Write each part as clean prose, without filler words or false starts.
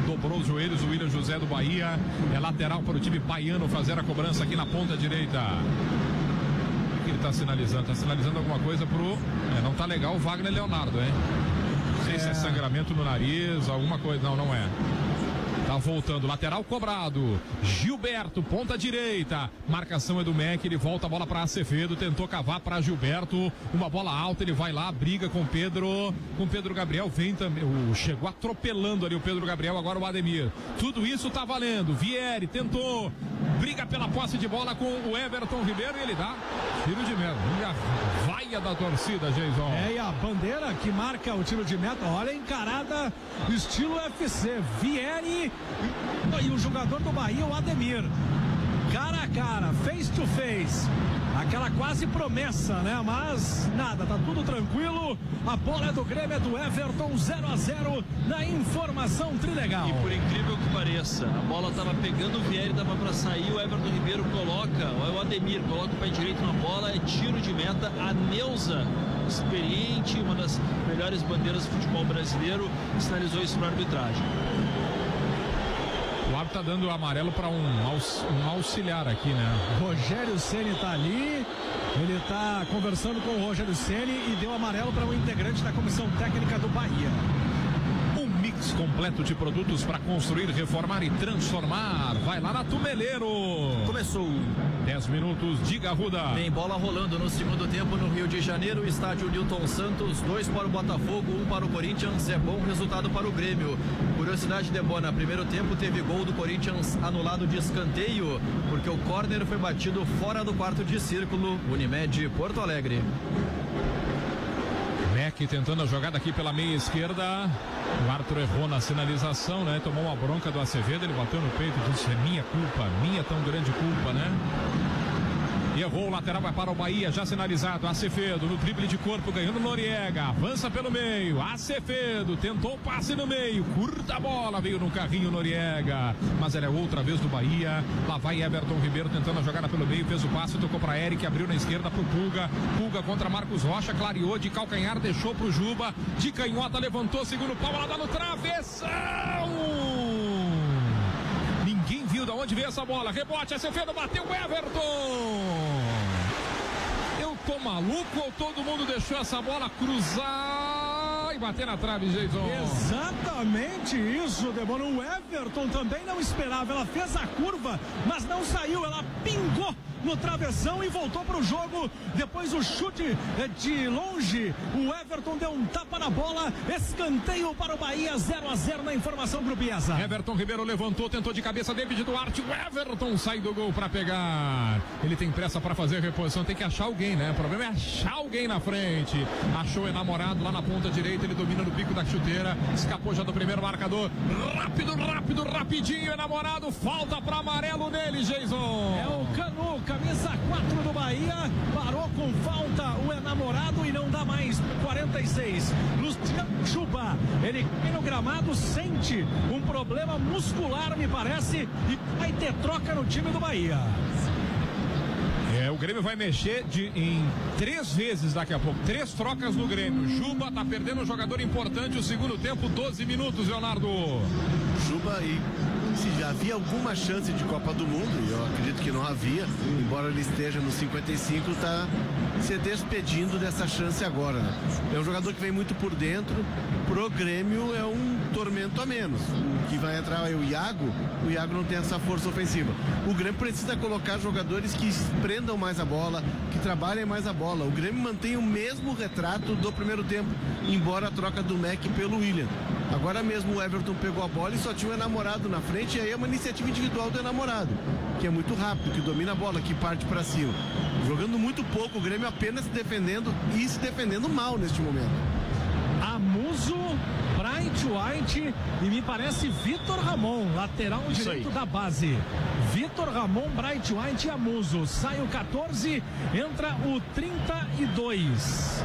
dobrou os joelhos, o William José do Bahia. É lateral para o time baiano fazer a cobrança aqui na ponta direita. O que ele está sinalizando? Está sinalizando alguma coisa pro... não tá legal o Wagner Leonardo, hein? Não sei se é sangramento no nariz, alguma coisa. Não é. Tá voltando, lateral cobrado. Gilberto, ponta direita. Marcação é do Mac, ele volta a bola para Acevedo, tentou cavar para Gilberto. Uma bola alta, ele vai lá, briga com Pedro Gabriel, vem também. Chegou atropelando ali o Pedro Gabriel, agora o Ademir. Tudo isso tá valendo. Vieri tentou, briga pela posse de bola com o Everton Ribeiro e ele dá tiro de meta. E a vaia da torcida, Jason. E a bandeira que marca o tiro de meta, olha a encarada estilo UFC. Vieri e o jogador do Bahia, o Ademir, cara a cara, face to face, aquela quase promessa, né? Mas nada, tá tudo tranquilo. A bola é do Grêmio, é do Everton, 0-0 na informação Trilegal. E por incrível que pareça, a bola tava pegando o Vieri, dava pra sair, o Everton Ribeiro coloca, o Ademir coloca o pé direito na bola, é tiro de meta. A Neuza, experiente, uma das melhores bandeiras do futebol brasileiro, sinalizou isso para a arbitragem. O árbitro tá dando amarelo para um auxiliar aqui, né? Rogério Ceni tá ali, ele tá conversando com o Rogério Ceni e deu amarelo para um integrante da comissão técnica do Bahia. Um mix completo de produtos para construir, reformar e transformar. Vai lá na Tumeleiro. Começou. 10 minutos, diga, Ruda. Tem bola rolando no segundo tempo no Rio de Janeiro, estádio Newton Santos, 2 para o Botafogo, 1 para o Corinthians, é bom resultado para o Grêmio. Curiosidade de Bona, primeiro tempo teve gol do Corinthians anulado de escanteio, porque o córner foi batido fora do quarto de círculo. Unimed Porto Alegre. Mac tentando a jogada aqui pela meia esquerda. O Arthur errou na sinalização, né? Tomou uma bronca do Acevedo, ele bateu no peito e disse: é minha culpa, minha tão grande culpa, né? E errou, o lateral vai para o Bahia, já sinalizado. Acevedo no drible de corpo, ganhando Noriega, avança pelo meio. Acevedo tentou o passe no meio, curta a bola, veio no carrinho Noriega, mas ela é outra vez do Bahia. Lá vai Everton Ribeiro tentando a jogada pelo meio, fez o passe, tocou para Eric, abriu na esquerda pro Pulga contra Marcos Rocha, clareou de calcanhar, deixou pro Juba, de canhota levantou, segundo pau, ela dá no travessão. Ninguém viu de onde veio essa bola. Rebote, Acevedo bateu o Everton. Eu tô maluco ou todo mundo deixou essa bola cruzar e bater na trave, Jason? Exatamente isso, Debona. O Everton também não esperava. Ela fez a curva, mas não saiu. Ela pingou no travessão e voltou para o jogo. Depois o chute de longe, o Everton deu um tapa na bola, escanteio para o Bahia, 0-0 na informação pro Piazza. Everton Ribeiro levantou, tentou de cabeça, David Duarte, o Everton sai do gol para pegar. Ele tem pressa para fazer a reposição, tem que achar alguém, né? O problema é achar alguém na frente. Achou o enamorado lá na ponta direita, ele domina no bico da chuteira, escapou já do primeiro marcador. Rápido, rapidinho, enamorado, falta para amarelo nele, Jason. É o Canu, camisa 4 do Bahia, parou com falta o enamorado e não dá mais. 46, Luciano Juba, ele cai no gramado, sente um problema muscular, me parece, e vai ter troca no time do Bahia. O Grêmio vai mexer em 3 vezes daqui a pouco, 3 trocas no Grêmio. Juba tá perdendo um jogador importante, o segundo tempo, 12 minutos, Leonardo. Juba, e se já havia alguma chance de Copa do Mundo, e eu acredito que não havia, embora ele esteja no 55, tá se despedindo dessa chance agora, né? É um jogador que vem muito por dentro, pro Grêmio é um tormento a menos. O que vai entrar é o Iago não tem essa força ofensiva. O Grêmio precisa colocar jogadores que prendam mais a bola, que trabalhem mais a bola. O Grêmio mantém o mesmo retrato do primeiro tempo, embora a troca do Mac pelo William. Agora mesmo o Everton pegou a bola e só tinha um enamorado na frente, e aí é uma iniciativa individual do enamorado, que é muito rápido, que domina a bola, que parte para cima. Jogando muito pouco, o Grêmio apenas se defendendo e se defendendo mal neste momento. Amuso, Bright White e me parece Vitor Ramon, lateral direito da base. Vitor Ramon, Bright White e Amuso. Sai o 14, entra o 32.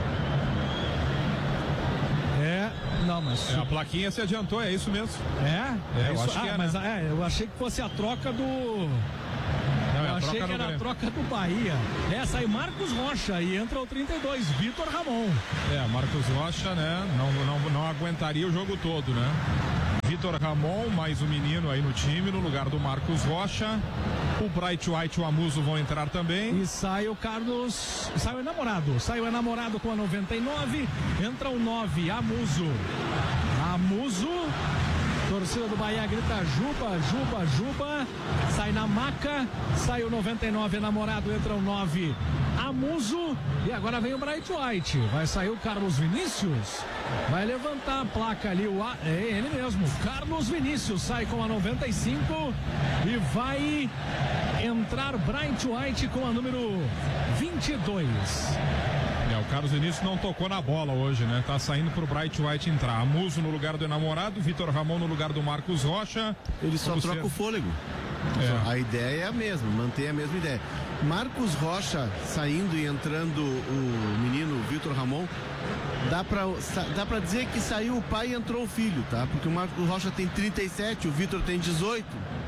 Não, mas a plaquinha se adiantou, é isso mesmo. Eu isso, acho que mas eu achei que fosse a troca do... Eu achei que era a troca do Bahia. Sai Marcos Rocha e entra o 32, Vitor Ramon. Marcos Rocha, né? Não aguentaria o jogo todo, né? Vitor Ramon, mais um menino aí no time, no lugar do Marcos Rocha. O Bright White e o Amuso vão entrar também. E sai o Carlos, sai o enamorado. Sai o enamorado com a 99. Entra o 9, Amuso. Amuso. Torcida do Bahia grita Juba, Juba, Juba. Sai na maca. Sai o 99, enamorado. Entra o 9, Amuso. E agora vem o Bright White. Vai sair o Carlos Vinícius. Vai levantar a placa ali. É ele mesmo. Carlos Vinícius sai com a 95. E vai entrar Bright White com a número 22. O Carlos Vinícius não tocou na bola hoje, né? Tá saindo pro Bright White entrar. Amuso no lugar do enamorado, Vitor Ramon no lugar do Marcos Rocha. Ele só troca o fôlego. A ideia é a mesma, mantém a mesma ideia. Marcos Rocha saindo e entrando o menino Vitor Ramon, dá pra dizer que saiu o pai e entrou o filho, tá? Porque o Marcos Rocha tem 37, o Vitor tem 18.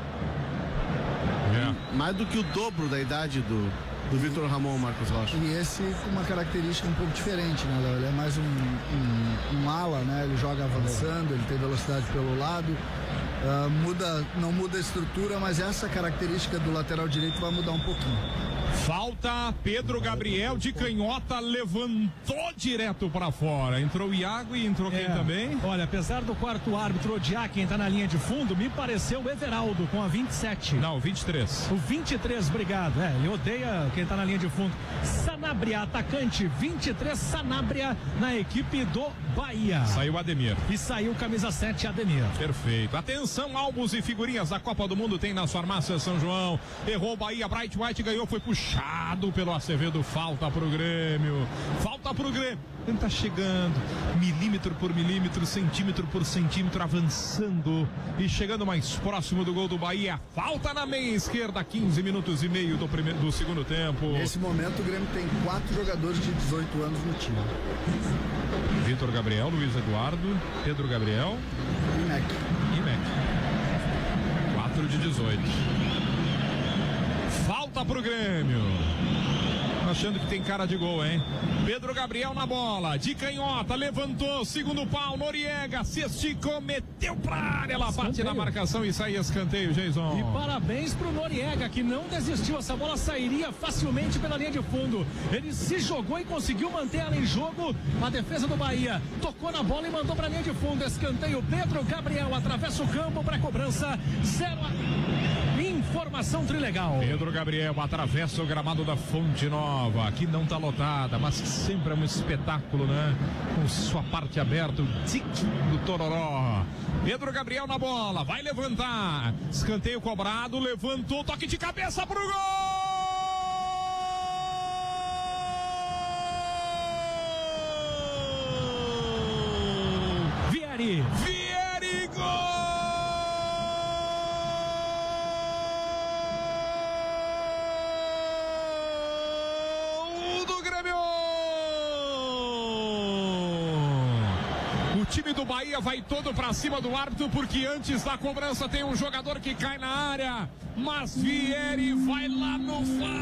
Mais do que o dobro da idade do Vitor Ramon, Marcos Rocha. E esse com uma característica um pouco diferente, né, Léo? Ele é mais um ala, né? Ele joga avançando, ele tem velocidade pelo lado. Não muda a estrutura, mas essa característica do lateral direito vai mudar um pouquinho. Falta, Pedro Gabriel de canhota levantou direto para fora. Entrou o Iago e entrou quem também? Olha, apesar do quarto árbitro odiar quem tá na linha de fundo, me pareceu o Everaldo com a 27. Não, 23. O 23, obrigado. Ele odeia quem tá na linha de fundo. Sanabria, atacante, 23, Sanabria na equipe do Bahia. Saiu Ademir. E saiu camisa 7, Ademir. Perfeito. Atenção, álbuns e figurinhas da Copa do Mundo tem nas farmácias São João. Errou o Bahia, Bright White ganhou, foi puxado pelo Acevedo. Falta pro Grêmio. Falta pro Grêmio. Ele tá chegando, milímetro por milímetro, centímetro por centímetro, avançando e chegando mais próximo do gol do Bahia. Falta na meia esquerda, 15 minutos e meio do segundo tempo. Nesse momento o Grêmio tem 4 jogadores de 18 anos no time. Vitor Gabriel, Luiz Eduardo, Pedro Gabriel e Mac. 4 de 18. Falta pro Grêmio. Achando que tem cara de gol, hein? Pedro Gabriel na bola, de canhota, levantou, segundo pau, Noriega, se esticou, meteu pra área, ela bate na marcação e sai escanteio, Jason. E parabéns pro Noriega, que não desistiu, essa bola sairia facilmente pela linha de fundo. Ele se jogou e conseguiu manter ela em jogo. A defesa do Bahia tocou na bola e mandou pra linha de fundo. Escanteio, Pedro Gabriel atravessa o campo pra cobrança, 0-1. Informação trilegal. Pedro Gabriel atravessa o gramado da Fonte Nova, que não tá lotada, mas sempre é um espetáculo, né? Com sua parte aberta, o tic do Tororó. Pedro Gabriel na bola, vai levantar. Escanteio cobrado, levantou, toque de cabeça pro gol! Vieri, gol! O time do Bahia vai todo pra cima do árbitro, porque antes da cobrança tem um jogador que cai na área, mas Vieri vai lá no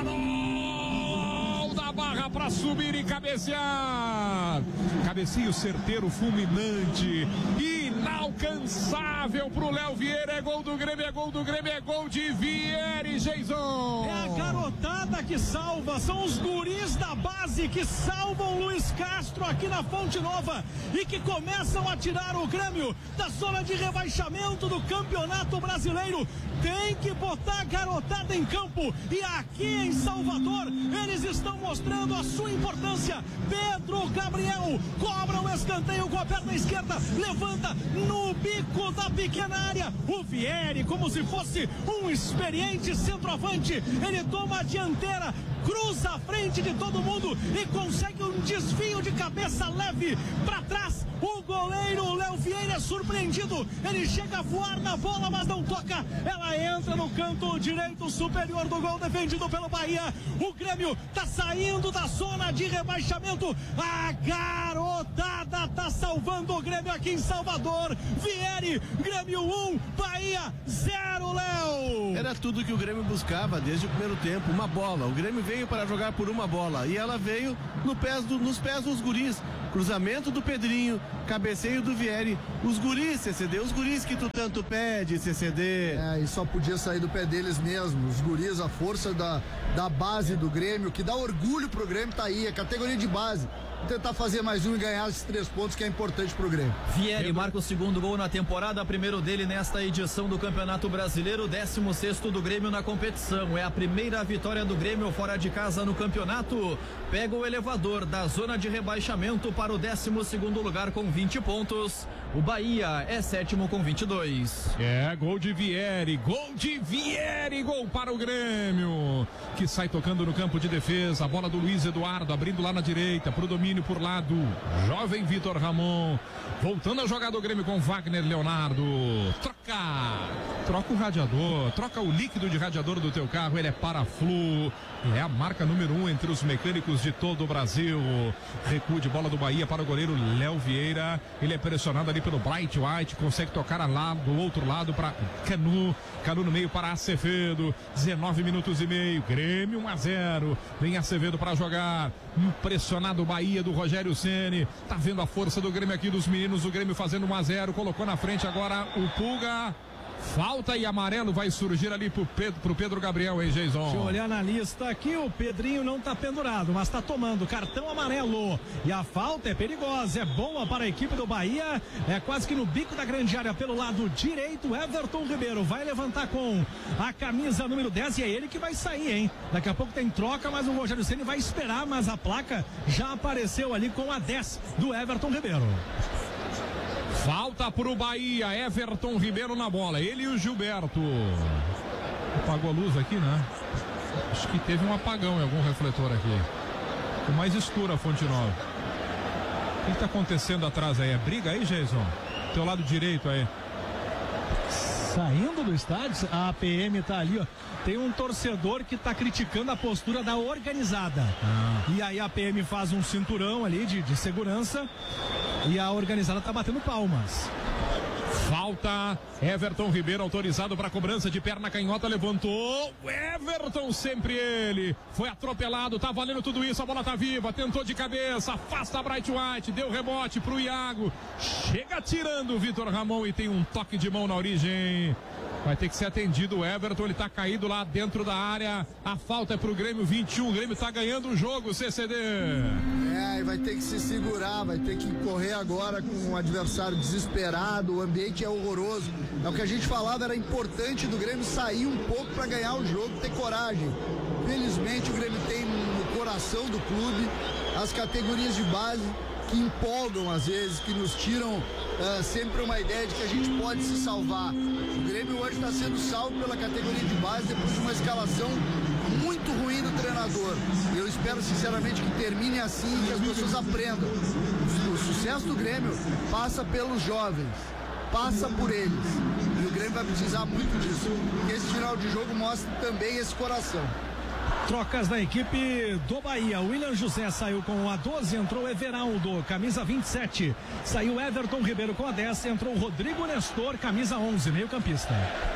farol da barra pra subir e cabecear. Cabeceio certeiro, fulminante, inalcançável pro Léo Vieira. É gol do Grêmio, é gol do Grêmio, é gol de Vieri, Jason. É a garotada que salva, são os guris da base que salvam Luiz Castro aqui na Fonte Nova e que começam a tirar o Grêmio da zona de rebaixamento do Campeonato Brasileiro. Tem que botar a garotada em campo e aqui em Salvador eles estão mostrando a sua importância. Pedro Gabriel cobra o escanteio com a perna esquerda, levanta no bico da pequena área. O Vieri, como se fosse um experiente centroavante, ele toma a dianteira, cruza a frente de todo mundo e consegue um desvio de cabeça leve para trás. O goleiro Léo Vieira é surpreendido, ele chega a voar na bola, mas não toca, ela entra no canto direito superior do gol, defendido pelo Bahia. O Grêmio tá saindo da zona de rebaixamento, a garotada tá salvando o Grêmio aqui em Salvador. Vieri, Grêmio 1, Bahia 0, Léo. Era tudo que o Grêmio buscava desde o primeiro tempo, uma bola. O Grêmio veio para jogar por uma bola e ela veio nos pés dos guris. Cruzamento do Pedrinho, cabeceio do Vieri. Os guris, CCD, os guris que tu tanto pede, CCD. E só podia sair do pé deles mesmo. Os guris, a força da base do Grêmio, que dá orgulho pro Grêmio, tá aí, a categoria de base. Tentar fazer mais um e ganhar esses 3 pontos que é importante pro Grêmio. Vieri marca o segundo gol na temporada, primeiro dele nesta edição do Campeonato Brasileiro, 16º do Grêmio na competição. É a primeira vitória do Grêmio fora de casa no campeonato. Pega o elevador da zona de rebaixamento para o 12º lugar com 20 pontos. O Bahia é 7º com 22. Gol de Vieri, gol para o Grêmio, que sai tocando no campo de defesa. A bola do Luiz Eduardo, abrindo lá na direita, pro domínio por lado, jovem Vitor Ramon, voltando a jogar do Grêmio com Wagner Leonardo. Troca o radiador, troca o líquido de radiador do teu carro, ele é Paraflu, é a marca número 1 entre os mecânicos de todo o Brasil. Recuo de bola do Bahia para o goleiro Léo Vieira, ele é pressionado ali pelo Bright White, consegue tocar lá do outro lado para Canu no meio para Acevedo, 19 minutos e meio, Grêmio 1-0, vem Acevedo para jogar, impressionado o Bahia do Rogério Ceni, tá vendo a força do Grêmio aqui, dos meninos, o Grêmio fazendo 1-0, colocou na frente agora o Pulga. Falta e amarelo vai surgir ali pro Pedro Gabriel, hein, Jason? Deixa eu olhar na lista aqui, o Pedrinho não tá pendurado, mas tá tomando cartão amarelo. E a falta é perigosa, é boa para a equipe do Bahia, é quase que no bico da grande área pelo lado direito. Everton Ribeiro vai levantar com a camisa número 10 e é ele que vai sair, hein? Daqui a pouco tem troca, mas o Rogério Ceni vai esperar, mas a placa já apareceu ali com a 10 do Everton Ribeiro. Falta pro Bahia, Everton Ribeiro na bola, ele e o Gilberto. Apagou a luz aqui, né? Acho que teve um apagão em algum refletor aqui. Ficou mais escura a Fonte Nova. O que tá acontecendo atrás aí? É briga aí, Jason? Teu lado direito aí. Saindo do estádio, a PM tá ali, ó. Tem um torcedor que tá criticando a postura da organizada. E aí a PM faz um cinturão ali de segurança e a organizada tá batendo palmas. Falta, Everton Ribeiro autorizado para cobrança de perna canhota, levantou, o Everton, sempre ele, foi atropelado, tá valendo tudo isso, a bola tá viva, tentou de cabeça, afasta a Bright White, deu rebote pro Iago, chega tirando o Vitor Ramon e tem um toque de mão na origem. Vai ter que ser atendido o Everton, ele tá caído lá dentro da área, a falta é pro Grêmio 21, o Grêmio tá ganhando o jogo, CCD. E vai ter que se segurar, vai ter que correr agora com o adversário desesperado, o ambiente é horroroso. É o que a gente falava, era importante do Grêmio sair um pouco para ganhar o jogo, ter coragem. Felizmente o Grêmio tem no coração do clube as categorias de base que empolgam às vezes, que nos tiram sempre uma ideia de que a gente pode se salvar. O Grêmio hoje está sendo salvo pela categoria de base depois de uma escalação muito ruim do treinador. Eu espero sinceramente que termine assim e que as pessoas aprendam. O sucesso do Grêmio passa pelos jovens, passa por eles. E o Grêmio vai precisar muito disso. E esse final de jogo mostra também esse coração. Trocas da equipe do Bahia. William José saiu com a 12, entrou Everaldo, camisa 27. Saiu Everton Ribeiro com a 10, entrou Rodrigo Nestor, camisa 11, meio campista.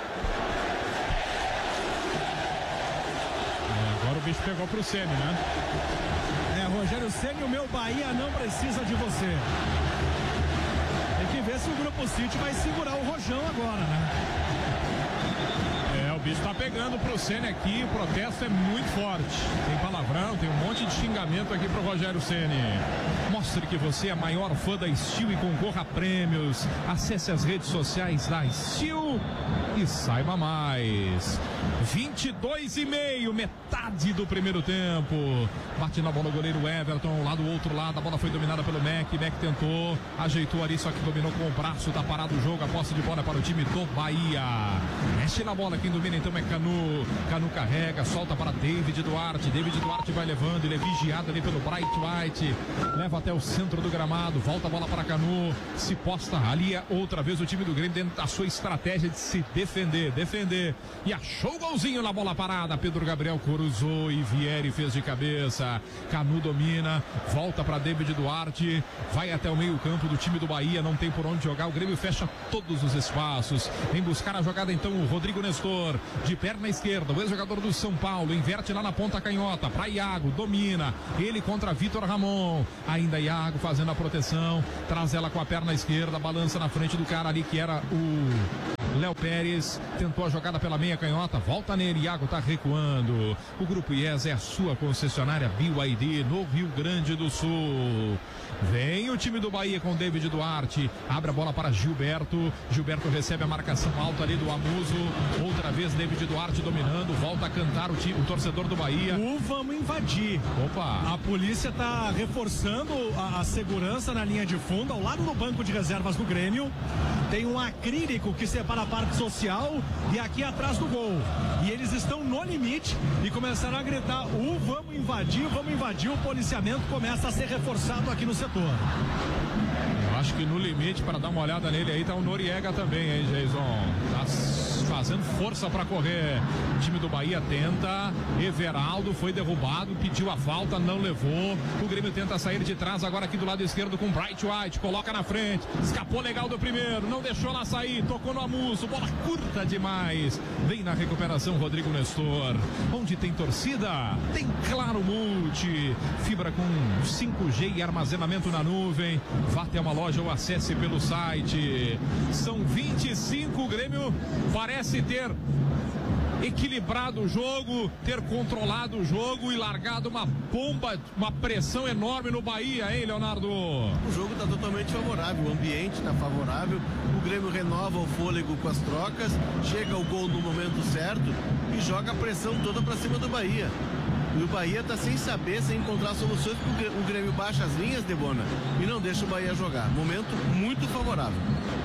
Agora o bicho pegou pro Ceni, né? Rogério Ceni, o meu Bahia não precisa de você. Tem que ver se o Grupo City vai segurar o Rojão agora, né? O bicho tá pegando pro Ceni aqui, o protesto é muito forte. Tem palavrão, tem um monte de xingamento aqui pro Rogério Ceni. Mostre que você é a maior fã da Steel e concorra a prêmios. Acesse as redes sociais da Steel e saiba mais. 22,5, metade do primeiro tempo. Bate na bola o goleiro Everton, lá do outro lado, a bola foi dominada pelo Mac tentou, ajeitou ali, só que dominou com o braço, tá parado o jogo, a posse de bola para o time do Bahia. Mexe na bola, quem domina então é Canu carrega, solta para David Duarte vai levando, ele é vigiado ali pelo Bright White, leva até o centro do gramado, volta a bola para Canu, se posta ali outra vez o time do Grêmio dentro da sua estratégia de se defender, e achou o golzinho na bola parada, Pedro Gabriel cruzou e Vieri fez de cabeça, Canu domina, volta para David Duarte, vai até o meio campo do time do Bahia, não tem por onde jogar, o Grêmio fecha todos os espaços, vem buscar a jogada então o Rodrigo Nestor, de perna esquerda, o ex-jogador do São Paulo, inverte lá na ponta canhota, para Iago, domina, ele contra Vitor Ramon, ainda Iago fazendo a proteção, traz ela com a perna esquerda, balança na frente do cara ali que era o Léo Pérez, tentou a jogada pela meia canhota, volta nele, Iago tá recuando. O Grupo IES é a sua concessionária BYD no Rio Grande do Sul. Vem o time do Bahia com David Duarte, abre a bola para Gilberto, Gilberto recebe a marcação alta ali do Amuso, outra vez David Duarte dominando, volta a cantar o torcedor do Bahia. Vamos invadir. Opa! A polícia tá reforçando a segurança na linha de fundo, ao lado do banco de reservas do Grêmio. Tem um acrílico que separa a parte social e aqui atrás do gol. E eles estão no limite e começaram a gritar: vamos invadir, vamos invadir. O policiamento começa a ser reforçado aqui no setor. Eu acho que no limite, para dar uma olhada nele aí, tá o Noriega também, hein, Jason? Tá fazendo força para correr. O time do Bahia tenta. Everaldo foi derrubado, pediu a falta, não levou. O Grêmio tenta sair de trás agora aqui do lado esquerdo com Bright White, coloca na frente, escapou legal do primeiro, não deixou lá sair, tocou no Amuso, bola curta demais. Vem na recuperação Rodrigo Nestor. Onde tem torcida, tem Claro Multi, fibra com 5G e armazenamento na nuvem. Vá até uma loja ou acesse pelo site. São 25, o Grêmio parece ter equilibrado o jogo, ter controlado o jogo e largado uma bomba, uma pressão enorme no Bahia, hein, Leonardo? O jogo está totalmente favorável, o ambiente está favorável, o Grêmio renova o fôlego com as trocas, chega o gol no momento certo e joga a pressão toda para cima do Bahia. E o Bahia está sem saber, sem encontrar soluções, porque o Grêmio baixa as linhas, Debona, e não deixa o Bahia jogar. Momento muito favorável.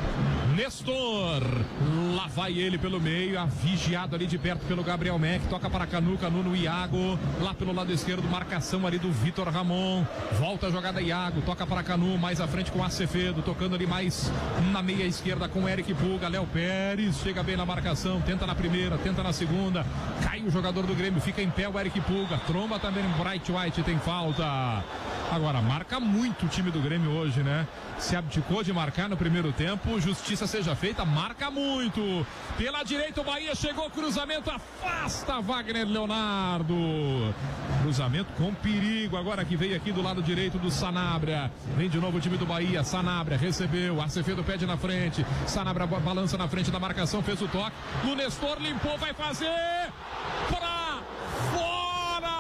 Nestor, lá vai ele pelo meio, vigiado ali de perto pelo Gabriel Mack, toca para Canu no Iago, lá pelo lado esquerdo, marcação ali do Vitor Ramon, volta a jogada Iago, toca para Canu, mais à frente com Acevedo, tocando ali mais na meia esquerda com Eric Puga, Léo Pérez, chega bem na marcação, tenta na primeira, tenta na segunda, cai o jogador do Grêmio, fica em pé o Eric Puga, tromba também o Bright White, tem falta. Agora, marca muito o time do Grêmio hoje, né? Se abdicou de marcar no primeiro tempo, justiça seja feita, marca muito. Pela direita o Bahia chegou, cruzamento, afasta Wagner Leonardo. Cruzamento com perigo, agora que veio aqui do lado direito do Sanabria. Vem de novo o time do Bahia, Sanabria recebeu, Acevedo pede na frente, Sanabria balança na frente da marcação, fez o toque. O Nestor limpou, vai fazer pra fora!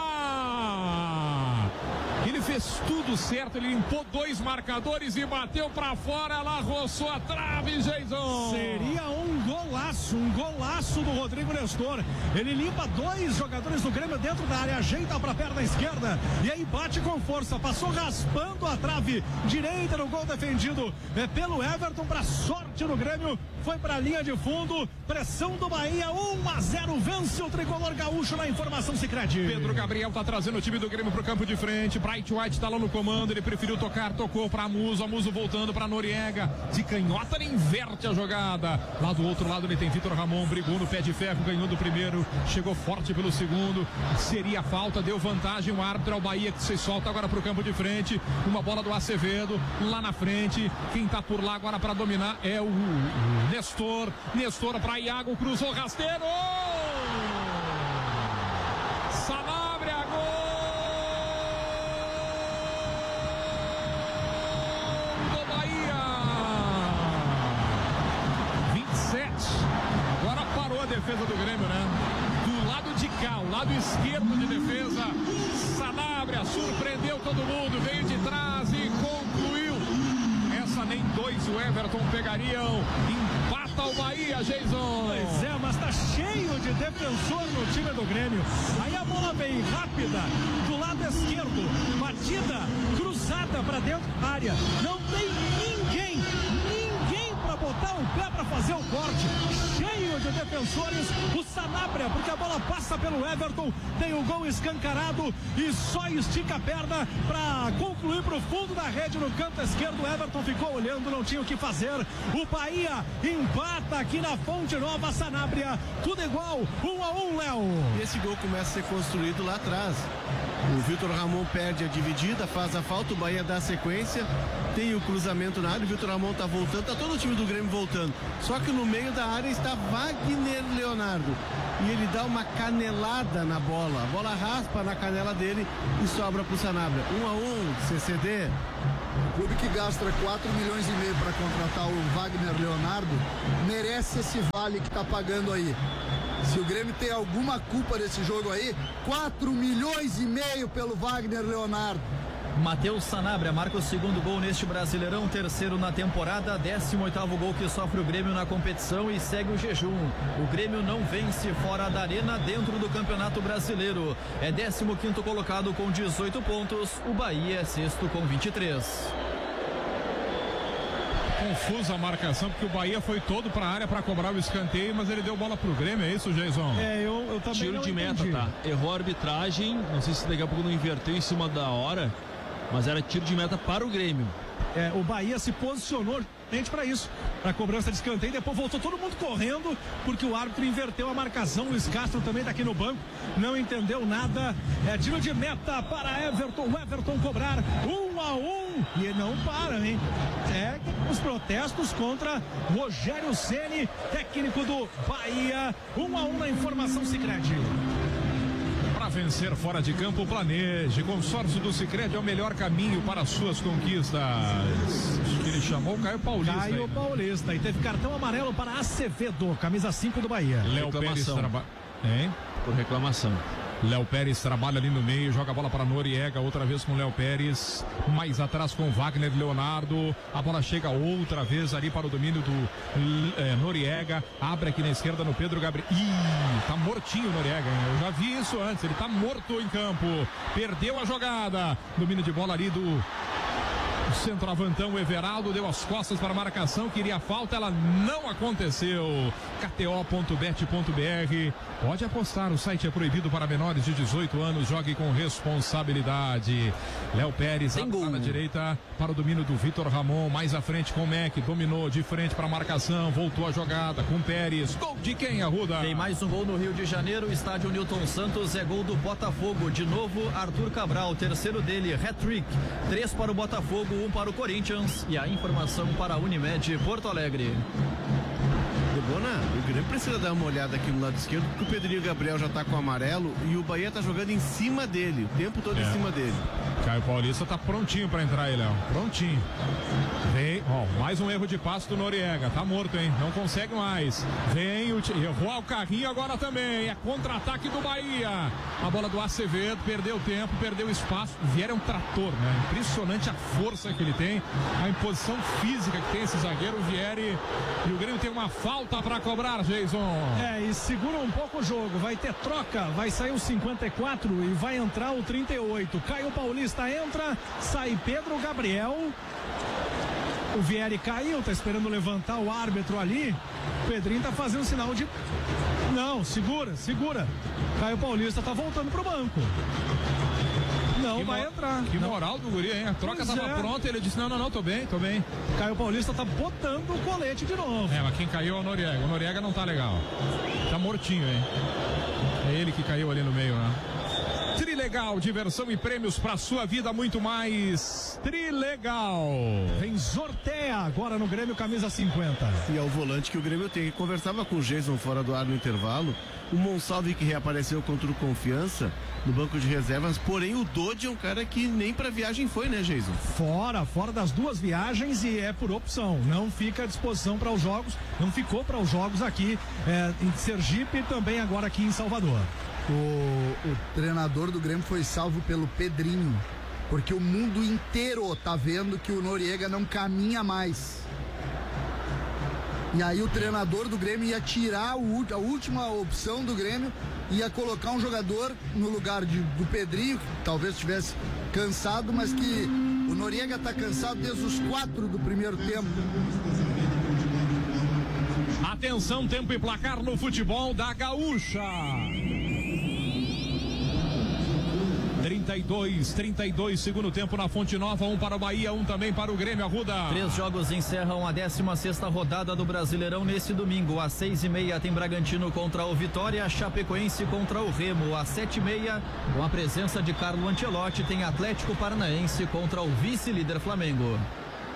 Ele fez tudo certo, ele limpou dois marcadores e bateu pra fora, ela roçou a trave, Jason. Seria um golaço do Rodrigo Nestor. Ele limpa dois jogadores do Grêmio dentro da área, ajeita pra perna esquerda e aí bate com força, passou raspando a trave direita no gol defendido pelo Everton, pra sorte do Grêmio, foi pra linha de fundo, pressão do Bahia, 1-0, vence o tricolor gaúcho na informação Sicredi. Pedro Gabriel tá trazendo o time do Grêmio pro campo de frente, Bright White tá lá no comando, ele preferiu tocar, tocou pra Amuso, Amuso voltando pra Noriega, de canhota ele inverte a jogada, lá do outro lado ele tem Vitor Ramon, brigou no pé de ferro, ganhou do primeiro, chegou forte pelo segundo, seria falta, deu vantagem, o árbitro é o Bahia que se solta agora pro campo de frente, uma bola do Acevedo, lá na frente, quem tá por lá agora pra dominar é o Nestor pra Iago, cruzou rasteiro, Sanabria, gol do Bahia, 27, agora parou a defesa do Grêmio, né? Do lado de cá, o lado esquerdo de defesa, Sanabria surpreendeu todo mundo, veio de trás e concluiu. Essa nem dois o Everton pegariam. Empata o Bahia, Jason. Pois é, mas tá cheio de defensor no time do Grêmio. Aí a bola vem rápida do lado esquerdo, batida, cruzada pra dentro da área. Não tem ninguém pra botar o pé pra fazer o corte. Cheio de defensores, o Sanabria, porque a bola passa pelo Everton, tem o gol escancarado e só estica a perna pra concluir pro fundo da rede no canto esquerdo. O Everton ficou olhando, não tinha o que fazer. O Bahia empata aqui na Fonte Nova, Sanabria, tudo igual, 1-1, Léo. E esse gol começa a ser construído lá atrás. O Vitor Ramon perde a dividida, faz a falta, o Bahia dá a sequência tem o cruzamento na área, o Vitor Ramon tá voltando, tá todo o time do Grêmio voltando. Só que no meio da área está Wagner Leonardo. E ele dá uma canelada na bola. A bola raspa na canela dele e sobra pro Sanabria. 1-1, CCD. O clube que gasta 4,5 milhões para contratar o Wagner Leonardo merece esse vale que tá pagando aí. Se o Grêmio tem alguma culpa desse jogo aí, 4,5 milhões pelo Wagner Leonardo. Matheus Sanabria marca o segundo gol neste Brasileirão, terceiro na temporada, 18º gol que sofre o Grêmio na competição e segue o jejum. O Grêmio não vence fora da arena dentro do Campeonato Brasileiro. É 15º colocado com 18 pontos, o Bahia é sexto com 23. Confusa a marcação, porque o Bahia foi todo pra área pra cobrar o escanteio, mas ele deu bola pro Grêmio, é isso, Jason? Eu também Tiro não de entendi. meta, tá? Errou a arbitragem, não sei se daqui a pouco não inverteu em cima da hora, mas era tiro de meta para o Grêmio. O Bahia se posicionou para isso, para cobrança de escanteio, depois voltou todo mundo correndo, porque o árbitro inverteu a marcação. Luiz Castro também tá aqui no banco, não entendeu nada. Tiro de meta para Everton, o Everton cobrar 1-1 e não para, hein? Os protestos contra Rogério Ceni, técnico do Bahia. 1-1 na informação Sicredi. Para vencer fora de campo, planeje. Consórcio do Sicredi é o melhor caminho para as suas conquistas. Acho que ele chamou o Caio Paulista. Caio Paulista. E teve cartão amarelo para Acevedo, camisa 5 do Bahia. Léo Pérez trabalha. Por reclamação. Léo Pérez trabalha ali no meio, joga a bola para Noriega, outra vez com Léo Pérez, mais atrás com Wagner Leonardo, a bola chega outra vez ali para o domínio do Noriega, abre aqui na esquerda no Pedro Gabriel. Tá mortinho o Noriega, hein? Eu já vi isso antes, ele tá morto em campo, perdeu a jogada, domínio de bola ali do centroavantão. O Everaldo deu as costas para a marcação, queria a falta, ela não aconteceu. KTO.bet.br, pode apostar, o site é proibido para menores de 18 anos, jogue com responsabilidade. Léo Pérez na direita para o domínio do Vitor Ramon, mais à frente com o Mac, dominou de frente para a marcação, voltou a jogada com Pérez. Gol de quem, Arruda? Tem mais um gol no Rio de Janeiro, estádio Newton Santos, é gol do Botafogo. De novo, Arthur Cabral, terceiro dele, hat-trick. 3 para o Botafogo, 1 para o Corinthians, e a informação para a Unimed Porto Alegre. Debona, o Grêmio precisa dar uma olhada aqui no lado esquerdo, porque o Pedrinho Gabriel já tá com o amarelo e o Bahia tá jogando em cima dele, o tempo todo em cima dele. Caio Paulista tá prontinho pra entrar aí, Léo. Prontinho. Vem, mais um erro de passe do Noriega. Tá morto, hein? Não consegue mais. Vem, errou o carrinho agora também. É contra-ataque do Bahia. A bola do Acevedo, perdeu tempo, perdeu espaço. O Vieira é um trator, né? Impressionante a força que ele tem, a imposição física que tem esse zagueiro, o Vieira. E o Grêmio tem uma falta pra cobrar, Jason. E segura um pouco o jogo. Vai ter troca, vai sair o 54 e vai entrar o 38. Caio Paulista entra, sai Pedro Gabriel. O Vieri caiu, tá esperando levantar o árbitro ali. O Pedrinho tá fazendo sinal de... Não, segura. Caio Paulista tá voltando pro banco. Não vai entrar. Que moral do guri, hein? A troca tava pronta, ele disse, não, tô bem. Caio Paulista tá botando o colete de novo. Mas quem caiu é o Noriega. O Noriega não tá legal. Tá mortinho, hein? É ele que caiu ali no meio, né? Trilegal, diversão e prêmios pra sua vida, muito mais. Trilegal. Vem Zorteia agora no Grêmio, camisa 50. E é o volante que o Grêmio tem. Conversava com o Jason fora do ar no intervalo. O Monsalve que reapareceu contra o Confiança no banco de reservas, porém o Dodi é um cara que nem pra viagem foi, né, Jason? Fora das duas viagens, e é por opção, não fica à disposição para os jogos, não ficou para os jogos aqui em Sergipe e também agora aqui em Salvador. O treinador do Grêmio foi salvo pelo Pedrinho, porque o mundo inteiro tá vendo que o Noriega não caminha mais. E aí o treinador do Grêmio ia tirar a última opção do Grêmio, ia colocar um jogador no lugar do Pedrinho, que talvez estivesse cansado, mas que o Noriega tá cansado desde os 4 do primeiro tempo. Atenção, tempo e placar no futebol da Gaúcha. 32, segundo tempo na Fonte Nova, 1 para o Bahia, 1 também para o Grêmio, Arruda. 3 jogos encerram a 16ª rodada do Brasileirão nesse domingo. Às 6h30 tem Bragantino contra o Vitória, Chapecoense contra o Remo. Às 7h30, com a presença de Carlo Ancelotti, tem Atlético Paranaense contra o vice-líder Flamengo.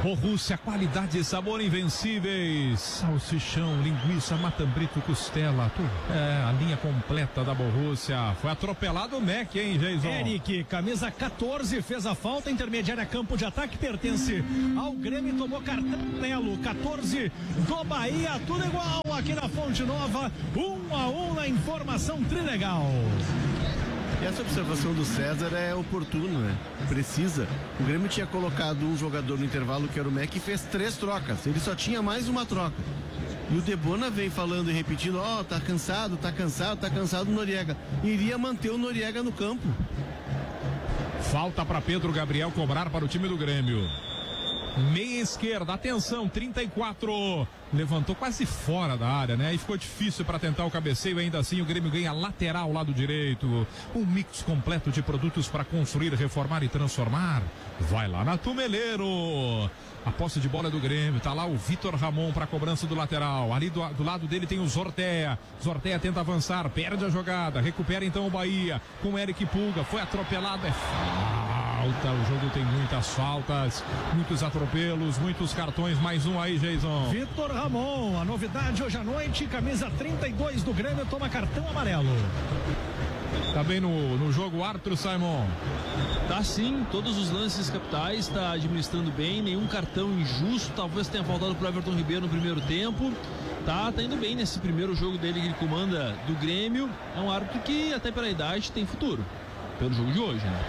Borussia, qualidade e sabor invencíveis. Salsichão, linguiça, matambrito, costela, tudo. É, a linha completa da Borussia. Foi atropelado o Mac, hein, Jason? Eric, camisa 14, fez a falta intermediária, campo de ataque, pertence ao Grêmio, tomou cartão amarelo. 14 do Bahia, tudo igual aqui na Fonte Nova, 1-1 na informação Trilegal. E essa observação do César é oportuna, né? Precisa. O Grêmio tinha colocado um jogador no intervalo, que era o Mac, e fez 3 trocas. Ele só tinha mais uma troca. E o Debona vem falando e repetindo, tá cansado o Noriega. Iria manter o Noriega no campo. Falta para Pedro Gabriel cobrar para o time do Grêmio. Meia esquerda, atenção, 34, levantou quase fora da área, né? E ficou difícil para tentar o cabeceio, ainda assim o Grêmio ganha lateral lado direito. Um mix completo de produtos para construir, reformar e transformar. Vai lá na Tumeleiro. A posse de bola é do Grêmio, tá lá o Vitor Ramon para cobrança do lateral. Ali do lado dele tem o Zortea. Zortea tenta avançar, perde a jogada, recupera então o Bahia com o Eric Pulga, foi atropelado, é falta. O jogo tem muitas faltas, muitos atropelos, muitos cartões. Mais um aí, Jason. Vitor Ramon, a novidade hoje à noite, camisa 32 do Grêmio, toma cartão amarelo. Tá bem no jogo, Arthur Simon? Tá sim, todos os lances capitais, tá administrando bem, nenhum cartão injusto, talvez tenha faltado pro Everton Ribeiro no primeiro tempo. Tá indo bem nesse primeiro jogo dele que ele comanda do Grêmio. É um árbitro que até pela idade tem futuro, pelo jogo de hoje, né?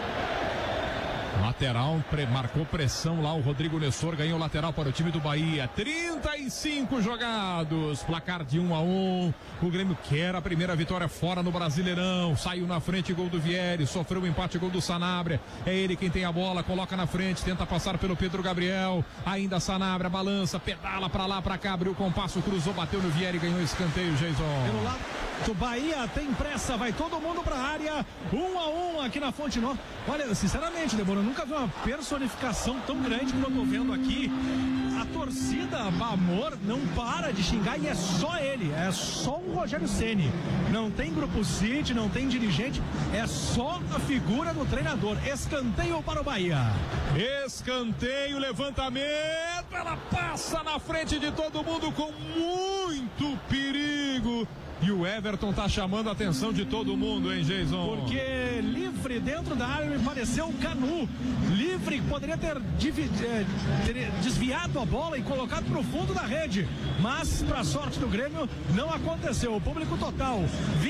Lateral, marcou pressão lá o Rodrigo Nestor, ganhou lateral para o time do Bahia. 35 jogados, placar de 1-1. O Grêmio quer a primeira vitória fora no Brasileirão. Saiu na frente, gol do Vieri, sofreu o empate, gol do Sanabria. É ele quem tem a bola, coloca na frente, tenta passar pelo Pedro Gabriel. Ainda Sanabria, balança, pedala pra lá, pra cá, abriu o compasso, cruzou, bateu no Vieri, ganhou escanteio, Jason. Pelo lado do Bahia, tem pressa, vai todo mundo pra área. 1-1 aqui na Fonte Nova. Olha, sinceramente, Débora, eu nunca vi uma personificação tão grande como eu tô vendo aqui. A torcida, amor, não para de xingar e é só ele, é só o Rogério Ceni. Não tem grupo City, não tem dirigente, é só a figura do treinador. Escanteio para o Bahia. Escanteio, levantamento, ela passa na frente de todo mundo com muito perigo. E o Everton tá chamando a atenção de todo mundo, hein, Jason? Porque livre dentro da área me pareceu o Canu. Livre, poderia ter desviado a bola e colocado pro fundo da rede. Mas, pra sorte do Grêmio, não aconteceu. O público total,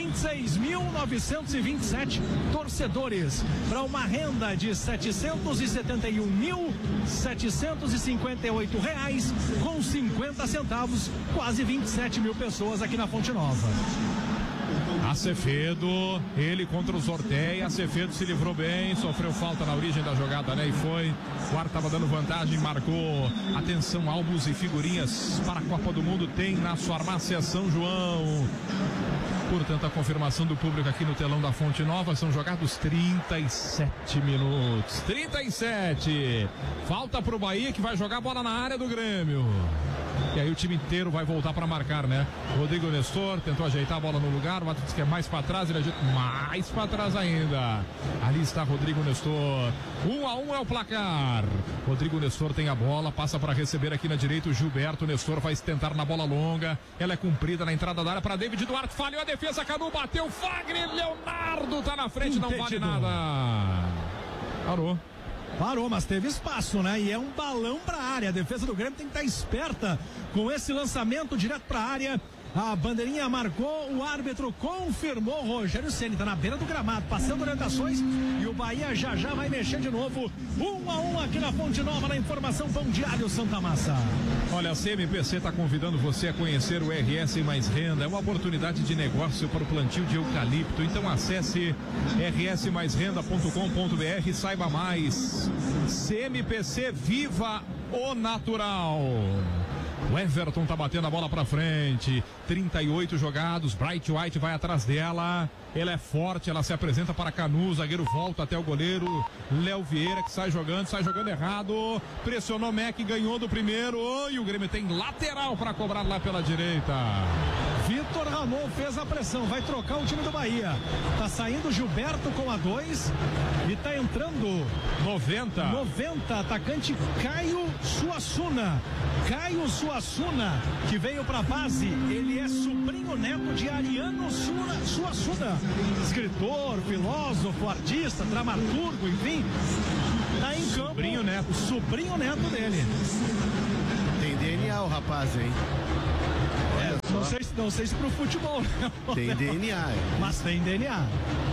26.927 torcedores. Para uma renda de R$ 771.758,50, quase 27 mil pessoas aqui na Fonte Nova. Acevedo, ele contra o Zortea. Acevedo se livrou bem, sofreu falta na origem da jogada, né? E foi. O Ar estava dando vantagem, marcou. Atenção, álbuns e figurinhas para a Copa do Mundo tem na farmácia São João. Portanto, a confirmação do público aqui no telão da Fonte Nova, são jogados 37 minutos. 37. Falta pro Bahia, que vai jogar a bola na área do Grêmio. E aí o time inteiro vai voltar para marcar, né? Rodrigo Nestor tentou ajeitar a bola no lugar, o Mato disse que é mais para trás, ele ajeita mais para trás ainda. Ali está Rodrigo Nestor. 1-1 é o placar. Rodrigo Nestor tem a bola, passa para receber aqui na direita o Gilberto. Nestor vai tentar na bola longa, ela é cumprida na entrada da área para David Duarte, falhou a defesa, Canu bateu, Fagner, Leonardo tá na frente, não vale nada. Parou, mas teve espaço, né? E é um balão para a área. A defesa do Grêmio tem que estar esperta com esse lançamento direto para a área. A bandeirinha marcou, o árbitro confirmou. Rogério Ceni tá na beira do gramado, passando orientações, e o Bahia já vai mexer de novo. 1-1 aqui na Fonte Nova, na informação Pão Diário Santa Massa. Olha, a CMPC está convidando você a conhecer o RS Mais Renda. É uma oportunidade de negócio para o plantio de eucalipto. Então acesse rsmaisrenda.com.br e saiba mais. CMPC, viva o natural. O Everton tá batendo a bola pra frente. 38 jogados. Bright White vai atrás dela. Ela é forte, ela se apresenta para Canu. O zagueiro volta até o goleiro Léo Vieira, que sai jogando errado. Pressionou Mac, ganhou do primeiro. E o Grêmio tem lateral para cobrar lá pela direita. Vitor Ramon fez a pressão, vai trocar o time do Bahia. Tá saindo Gilberto com a 2 e tá entrando 90, atacante Caio Suassuna. Caio Suassuna, que veio pra base, ele é sobrinho neto de Ariano Suassuna, escritor, filósofo, artista, dramaturgo, enfim. Tá em campo. Sobrinho neto dele. Tem DNA o rapaz, hein? Não sei se pro futebol, não. Tem DNA. Mas tem DNA.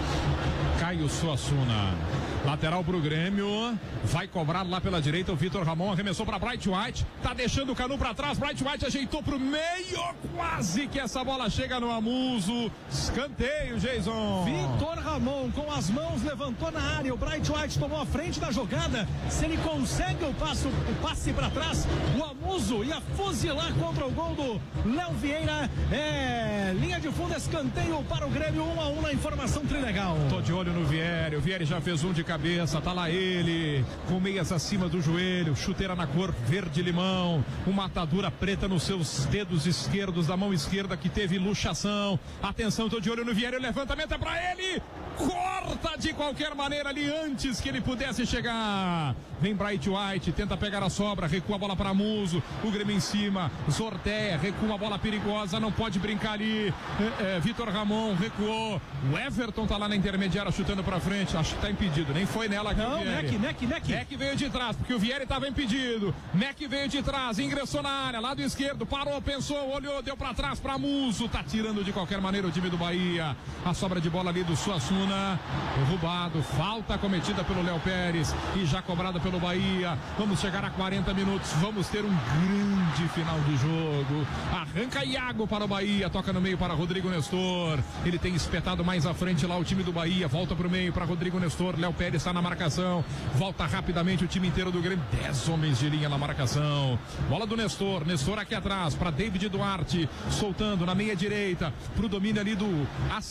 Caio Suassuna. Lateral pro Grêmio, vai cobrar lá pela direita o Vitor Ramon, arremessou para Bright White, tá deixando o Canu para trás, Bright White ajeitou pro meio, quase que essa bola chega no Amuso, escanteio, Jason. Vitor Ramon com as mãos levantou na área, o Bright White tomou a frente da jogada, se ele consegue o passe para trás, o Amuso ia fuzilar contra o gol do Léo Vieira, linha de fundo, escanteio para o Grêmio, 1-1 na informação trilegal. Tô de olho no Vieri, o Vieri já fez um de cabeça, tá lá ele, com meias acima do joelho, chuteira na cor verde-limão, uma atadura preta nos seus dedos esquerdos da mão esquerda que teve luxação. Atenção, tô de olho no Vieri, o levantamento é pra ele, corta de qualquer maneira ali antes que ele pudesse chegar. Vem Bright White, tenta pegar a sobra, recua a bola para Muso, o Grêmio em cima, sorteia, recua a bola perigosa, não pode brincar ali. Vitor Ramon recuou, o Everton tá lá na intermediária chutando pra frente, acho que tá impedido, nem foi nela aqui. Não, Neck veio de trás, porque o Vieri estava impedido. Neck veio de trás, ingressou na área, lado esquerdo, parou, pensou, olhou, deu para trás para Muso, tá tirando de qualquer maneira o time do Bahia. A sobra de bola ali do Suassuna, derrubado, falta cometida pelo Léo Pérez e já cobrada pelo Bahia. Vamos chegar a 40 minutos, vamos ter um grande final de jogo. Arranca Iago para o Bahia, toca no meio para Rodrigo Nestor. Ele tem espetado mais à frente lá o time do Bahia, volta pro meio para Rodrigo Nestor. Léo Pérez está na marcação, volta rapidamente o time inteiro do Grêmio, 10 homens de linha na marcação, bola do Nestor aqui atrás para David Duarte, soltando na meia direita pro domínio ali do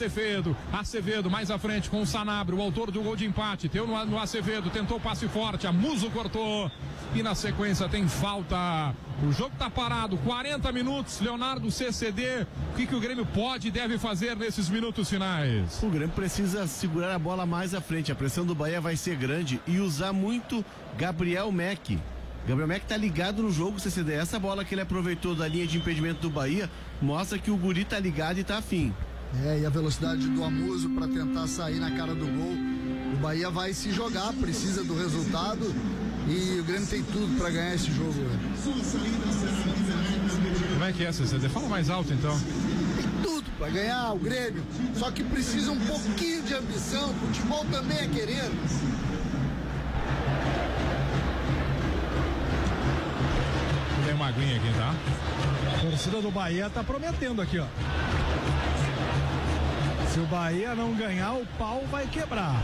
Acevedo mais à frente com o Sanabria, o autor do gol de empate, teu no Acevedo, tentou passe forte, a Muso cortou e na sequência tem falta. O jogo tá parado, 40 minutos, Leonardo, CCD, o que o Grêmio pode e deve fazer nesses minutos finais? O Grêmio precisa segurar a bola mais à frente, a pressão do Bahia vai ser grande e usar muito Gabriel Mack. Gabriel Mack tá ligado no jogo, CCD, essa bola que ele aproveitou da linha de impedimento do Bahia, mostra que o guri tá ligado e tá afim. E a velocidade do Amuso para tentar sair na cara do gol, o Bahia vai se jogar, precisa do resultado. E o Grêmio tem tudo para ganhar esse jogo. Como é que é, CCD? Fala mais alto, então. Tem tudo para ganhar o Grêmio, só que precisa um pouquinho de ambição. O futebol também é querer. Tem uma aguinha aqui, tá? A torcida do Bahia tá prometendo aqui, ó. Se o Bahia não ganhar, o pau vai quebrar.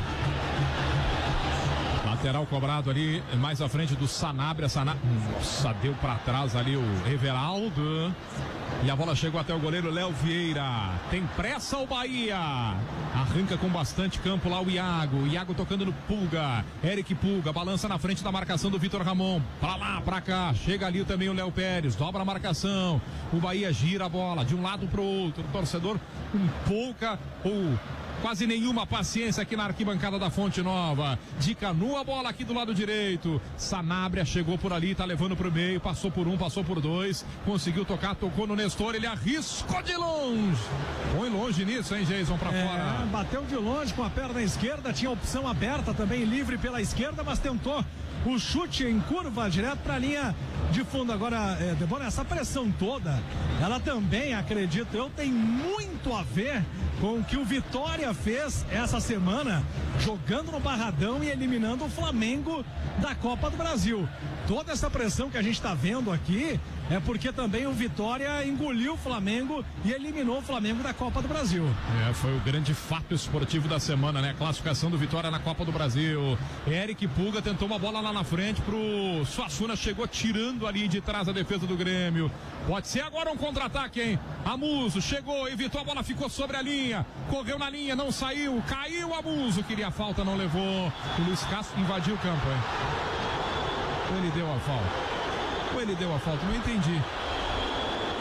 Lateral cobrado ali, mais à frente do Sanabria. Nossa, deu pra trás ali o Everaldo. E a bola chegou até o goleiro Léo Vieira. Tem pressa o Bahia. Arranca com bastante campo lá o Iago. Iago tocando no Pulga. Eric Pulga balança na frente da marcação do Vitor Ramon. Pra lá, pra cá. Chega ali também o Léo Pérez. Dobra a marcação. O Bahia gira a bola de um lado pro outro. O torcedor com pouca ou quase nenhuma paciência aqui na arquibancada da Fonte Nova. De Canu a bola aqui do lado direito. Sanabria chegou por ali, tá levando pro meio. Passou por um, passou por dois. Conseguiu tocar, tocou no Nestor. Ele arriscou de longe. Põe longe nisso, hein, Jason, pra fora. Bateu de longe com a perna esquerda. Tinha opção aberta também, livre pela esquerda, mas tentou o chute em curva direto pra linha de fundo. Agora, Debora, essa pressão toda, ela também, acredito eu, tem muito a ver com o que o Vitória fez essa semana, jogando no Barradão e eliminando o Flamengo da Copa do Brasil. Toda essa pressão que a gente está vendo aqui é porque também o Vitória engoliu o Flamengo e eliminou o Flamengo da Copa do Brasil. Foi o grande fato esportivo da semana, né? Classificação do Vitória na Copa do Brasil. Eric Pulga tentou uma bola lá na frente pro Suassuna, chegou tirando ali de trás a defesa do Grêmio. Pode ser agora um contra-ataque, hein? Amuso chegou, evitou, a bola ficou sobre a linha, correu na linha, não saiu, caiu Amuso, queria a falta, não levou. O Luiz Castro invadiu o campo, hein? Ou ele deu a falta? Não entendi.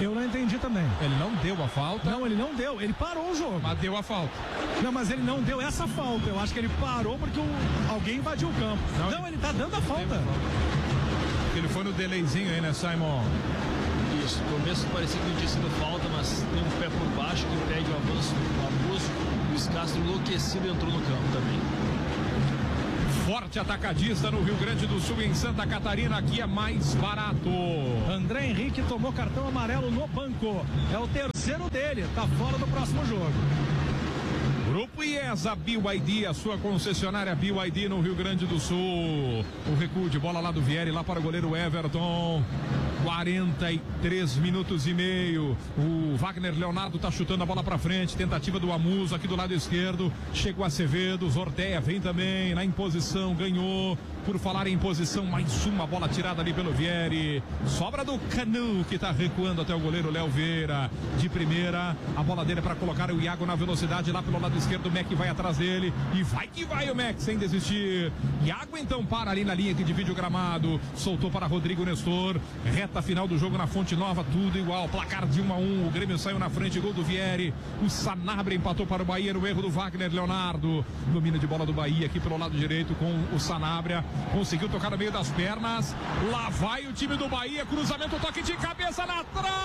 Eu não entendi também. Ele não deu a falta. Não, ele não deu. Ele parou o jogo. Mas deu a falta. Não, mas ele não deu essa falta. Eu acho que ele parou porque alguém invadiu o campo. Não, ele tá dando a falta. Ele foi no delayzinho aí, né, Simon? Isso, no começo parecia que não tinha sido falta, mas tem um pé por baixo que impede o avanço. O Luiz Castro enlouquecido entrou no campo também. Forte atacadista no Rio Grande do Sul, em Santa Catarina, aqui é mais barato. André Henrique tomou cartão amarelo no banco. É o terceiro dele, tá fora do próximo jogo. Grupo IESA BYD, a sua concessionária BYD no Rio Grande do Sul. O recuo de bola lá do Vieri, lá para o goleiro Everton. 43 minutos e meio. O Wagner Leonardo tá chutando a bola para frente. Tentativa do Amuso aqui do lado esquerdo. Chega o Acevedo. Zorteia vem também na imposição. Ganhou. Por falar em posição, mais uma bola tirada ali pelo Vieri. Sobra do Canu, que tá recuando até o goleiro Léo Vieira. De primeira, a bola dele é para colocar o Iago na velocidade lá pelo lado esquerdo. O Mac vai atrás dele. E vai que vai o Mac, sem desistir. Iago então para ali na linha que divide o gramado. Soltou para Rodrigo Nestor. Reta final do jogo na Fonte Nova, tudo igual. Placar de 1-1. O Grêmio saiu na frente, gol do Vieri. O Sanabria empatou para o Bahia no erro do Wagner Leonardo. Domina de bola do Bahia aqui pelo lado direito com o Sanabria. Conseguiu tocar no meio das pernas. Lá vai o time do Bahia. Cruzamento, toque de cabeça na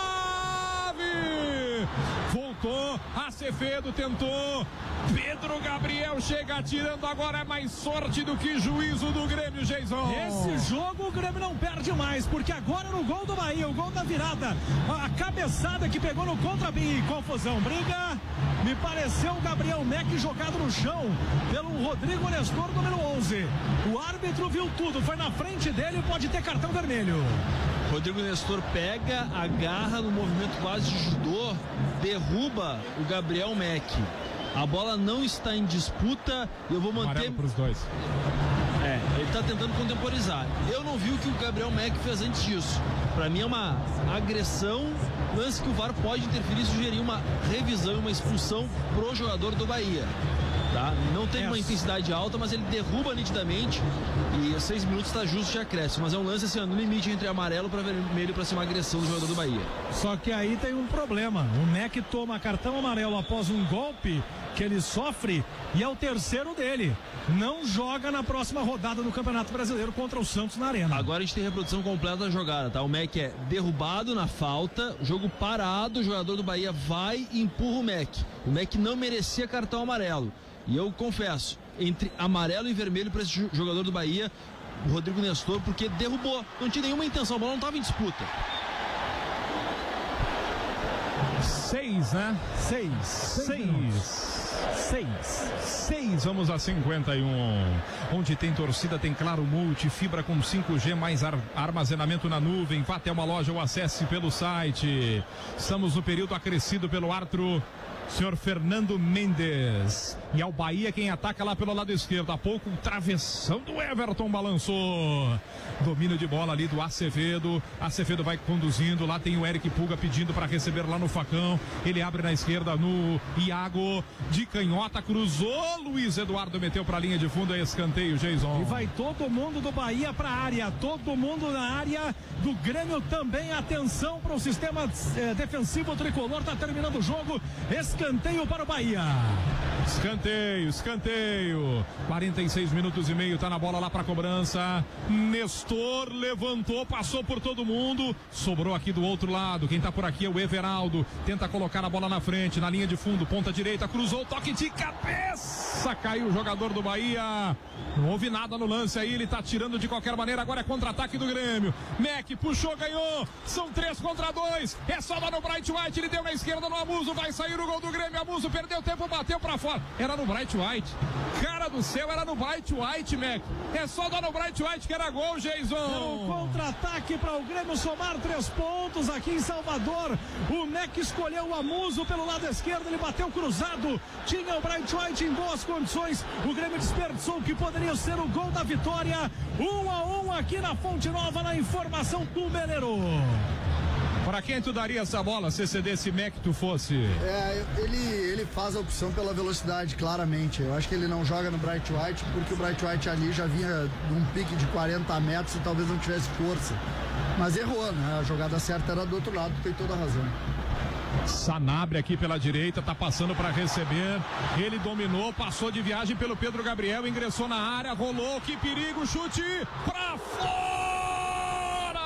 trave. Voltou. Acevedo tentou. Pedro Gabriel chega atirando. Agora é mais sorte do que juízo do Grêmio, Jason. Esse jogo o Grêmio não perde mais, porque agora no gol do Bahia, o gol da virada, a cabeçada que pegou no contra-bem, confusão, briga. Me pareceu o Gabriel Mac jogado no chão pelo Rodrigo Nestor, número 11. O árbitro viu tudo, foi na frente dele e pode ter cartão vermelho. Rodrigo Nestor pega, agarra no movimento quase de judô, derruba o Gabriel Mac. A bola não está em disputa e eu vou manter... para os dois. Ele está tentando contemporizar. Eu não vi o que o Gabriel Mac fez antes disso. Para mim é uma agressão, lance que o VAR pode interferir e sugerir uma revisão e uma expulsão pro jogador do Bahia. Tá? Não tem uma intensidade alta, mas ele derruba nitidamente e 6 minutos está justo de acréscimo. Mas é um lance assim, no limite entre amarelo para vermelho para ser uma agressão do jogador do Bahia. Só que aí tem um problema. O Mac toma cartão amarelo após um golpe que ele sofre e é o terceiro dele. Não joga na próxima rodada do Campeonato Brasileiro contra o Santos na Arena. Agora a gente tem reprodução completa da jogada, tá? O Mac é derrubado na falta, jogo parado, o jogador do Bahia vai e empurra o Mac. O Mac não merecia cartão amarelo. E eu confesso, entre amarelo e vermelho para esse jogador do Bahia, o Rodrigo Nestor, porque derrubou. Não tinha nenhuma intenção, a bola não estava em disputa. 6, né? 6, vamos a 51. Onde tem torcida, tem Claro Multi, fibra com 5G, mais armazenamento na nuvem. Vá até uma loja ou acesse pelo site. Estamos no período acrescido pelo árbitro senhor Fernando Mendes. E é o Bahia quem ataca lá pelo lado esquerdo. Há pouco, travessão do Everton balançou. Domínio de bola ali do Acevedo. Acevedo vai conduzindo. Lá tem o Eric Puga pedindo para receber lá no facão. Ele abre na esquerda no Iago. De canhota, cruzou. Luiz Eduardo meteu para a linha de fundo. É escanteio, Jason. E vai todo mundo do Bahia para a área. Todo mundo na área do Grêmio também. Atenção para o sistema defensivo tricolor. Tá terminando o jogo. Escanteio para o Bahia. Escanteio. 46 minutos e meio, tá na bola lá pra cobrança. Nestor levantou, passou por todo mundo. Sobrou aqui do outro lado. Quem tá por aqui é o Everaldo. Tenta colocar a bola na frente, na linha de fundo, ponta direita, cruzou, toque de cabeça. Caiu o jogador do Bahia. Não houve nada no lance aí, ele tá tirando de qualquer maneira. Agora é contra-ataque do Grêmio. Mac puxou, ganhou. São 3 contra 2. É só dar no Bright White, ele deu na esquerda no Amuso. Vai sair o gol do Grêmio. Amuso perdeu tempo, bateu pra fora. Era no Bright White. Cara do céu, era no Bright White, Mac. É só dar no Bright White que era gol, Jason. Era um contra-ataque para o Grêmio somar 3 pontos aqui em Salvador. O Mac escolheu o Amuso pelo lado esquerdo, ele bateu cruzado. Tinha o Bright White em boas condições. O Grêmio desperdiçou o que poderia ser o gol da vitória. 1-1 aqui na Fonte Nova, na informação do Meleiro. Para quem tu daria essa bola, se cedesse Mac tu fosse? Ele faz a opção pela velocidade, claramente. Eu acho que ele não joga no Bright White, porque o Bright White ali já vinha de um pique de 40 metros e talvez não tivesse força. Mas errou, né? A jogada certa era do outro lado, tem toda a razão. Sanabria aqui pela direita, tá passando para receber. Ele dominou, passou de viagem pelo Pedro Gabriel, ingressou na área, rolou, que perigo, chute pra fora!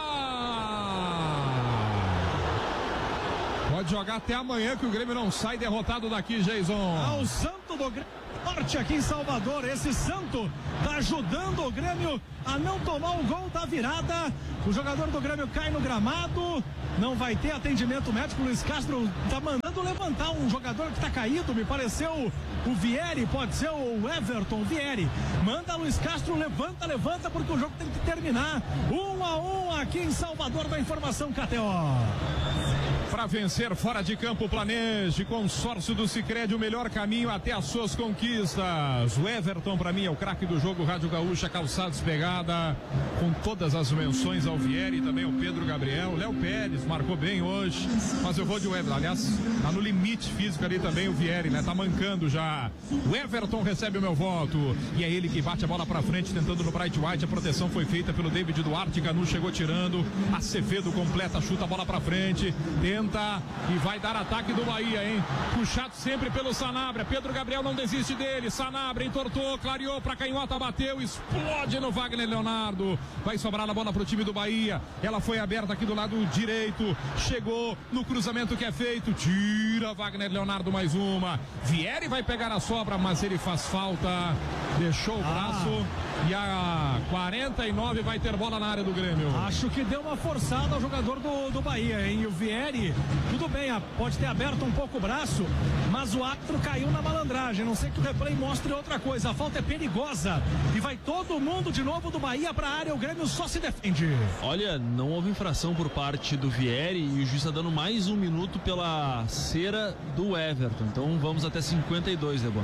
Pode jogar até amanhã que o Grêmio não sai derrotado daqui, Jason. O Santo do Grêmio forte aqui em Salvador. Esse Santo tá ajudando o Grêmio a não tomar o gol da virada. O jogador do Grêmio cai no gramado. Não vai ter atendimento médico. O Luiz Castro tá mandando levantar um jogador que tá caído. Me pareceu o Vieri, pode ser o Everton Vieri. Manda Luiz Castro, levanta, porque o jogo tem que terminar. 1-1 aqui em Salvador, da informação KTO. Para vencer fora de campo, planeje. Consórcio do Sicredi, o melhor caminho até as suas conquistas. O Everton, para mim, é o craque do jogo. Rádio Gaúcha, calçados pegada, com todas as menções ao Vieri e também ao Pedro Gabriel. Léo Pérez marcou bem hoje, mas eu vou de Everton. Aliás, tá no limite físico ali também o Vieri, né? Tá mancando já. O Everton recebe o meu voto e é ele que bate a bola para frente, tentando no Bright White. A proteção foi feita pelo David Duarte. Canu chegou tirando. Acevedo completa, chuta a bola para frente. Tenta e vai dar ataque do Bahia, hein? Puxado sempre pelo Sanabria. Pedro Gabriel não desiste dele. Sanabria entortou, clareou pra canhota, bateu, explode no Wagner Leonardo. Vai sobrar a bola pro time do Bahia. Ela foi aberta aqui do lado direito. Chegou no cruzamento que é feito. Tira Wagner Leonardo mais uma. Vieri vai pegar a sobra, mas ele faz falta. Deixou o braço. E a 49 vai ter bola na área do Grêmio. Acho que deu uma forçada ao jogador do Bahia, hein? E o Vieri, tudo bem, pode ter aberto um pouco o braço, mas o árbitro caiu na malandragem. Não sei que o replay mostre outra coisa. A falta é perigosa. E vai todo mundo de novo do Bahia pra área. O Grêmio só se defende. Olha, não houve infração por parte do Vieri e o juiz está dando mais um minuto pela cera do Everton. Então vamos até 52, Debona.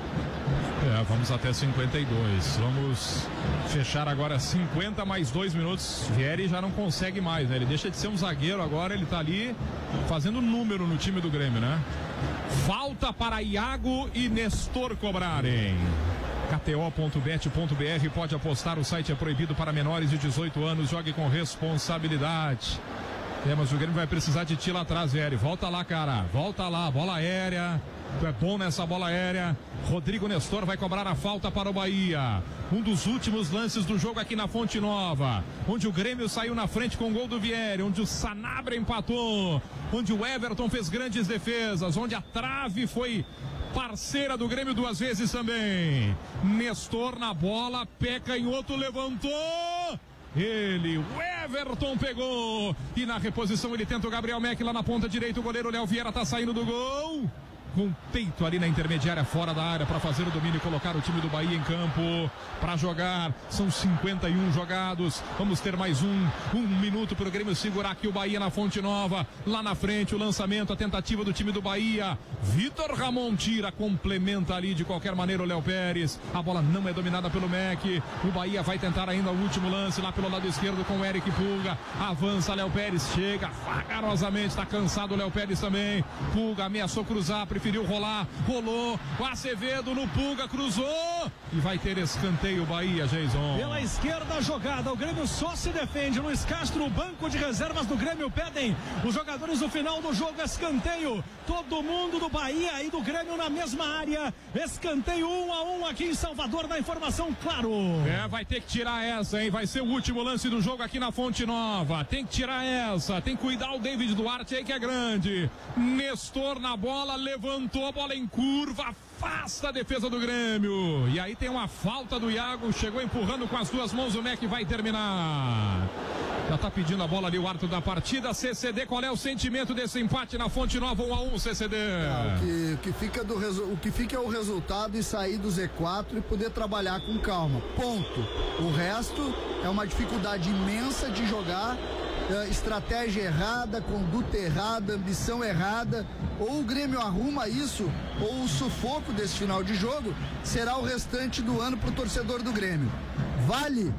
Vamos até 52. Vamos fechar agora 50 mais 2 minutos. Vieri já não consegue mais, né? Ele deixa de ser um zagueiro agora, ele tá ali fazendo número no time do Grêmio, né? Falta para Iago e Nestor cobrarem. KTO.bet.br, pode apostar, o site é proibido para menores de 18 anos, jogue com responsabilidade. Mas o Grêmio vai precisar de ti lá atrás, Vieri. Volta lá, cara. Volta lá, bola aérea. Tu é bom nessa bola aérea. Rodrigo Nestor vai cobrar a falta para o Bahia. Um dos últimos lances do jogo aqui na Fonte Nova, onde o Grêmio saiu na frente com o gol do Vieri, onde o Sanabria empatou, onde o Everton fez grandes defesas, onde a trave foi parceira do Grêmio 2 vezes também. Nestor na bola, pé canhoto, levantou. Ele, o Everton pegou. E na reposição ele tenta o Gabriel Meck lá na ponta direita. O goleiro Léo Vieira tá saindo do gol. Com peito ali na intermediária, fora da área, para fazer o domínio e colocar o time do Bahia em campo para jogar. São 51 jogados. Vamos ter mais um minuto para o Grêmio segurar aqui o Bahia na Fonte Nova. Lá na frente o lançamento, a tentativa do time do Bahia. Vitor Ramon tira, complementa ali de qualquer maneira o Léo Pérez. A bola não é dominada pelo Meck. O Bahia vai tentar ainda o último lance lá pelo lado esquerdo com o Eric Pulga. Avança Léo Pérez, chega vagarosamente, está cansado o Léo Pérez também. Pulga ameaçou cruzar, preferiu rolar, rolou, o Acevedo no Pulga, cruzou e vai ter escanteio Bahia, Jason. Pela esquerda a jogada, o Grêmio só se defende. Luiz Castro, o banco de reservas do Grêmio pedem os jogadores no final do jogo, escanteio. Todo mundo do Bahia e do Grêmio na mesma área, escanteio 1-1 aqui em Salvador, na informação, claro. Vai ter que tirar essa, hein? Vai ser o último lance do jogo aqui na Fonte Nova. Tem que tirar essa, tem que cuidar o David Duarte aí que é grande. Nestor na bola, levantou a bola em curva, afasta a defesa do Grêmio. E aí tem uma falta do Iago, chegou empurrando com as duas mãos, o Meck vai terminar. Já tá pedindo a bola ali o árbitro da partida. CCD, qual é o sentimento desse empate na Fonte Nova 1-1, CCD? O que fica é o resultado e sair do Z4 e poder trabalhar com calma. Ponto. O resto é uma dificuldade imensa de jogar. Estratégia errada, conduta errada, ambição errada. Ou o Grêmio arruma isso, ou o sufoco desse final de jogo será o restante do ano pro torcedor do Grêmio. Vale